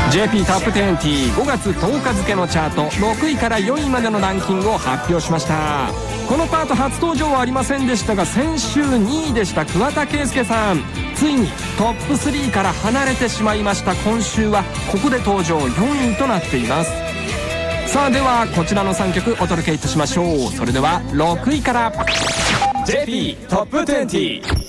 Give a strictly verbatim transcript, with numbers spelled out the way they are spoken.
ジェーピー トップにじゅうごがつとおか付のチャートろくいからよいまでのランキングを発表しました。このパート初登場はありませんでしたが、先週にいでした桑田佳祐さん、ついにトップスリーから離れてしまいました。今週はここで登場よんいとなっています。さあではこちらのさんきょくお届けいたしましょう。それではろくいから ジェーピー トップにじゅう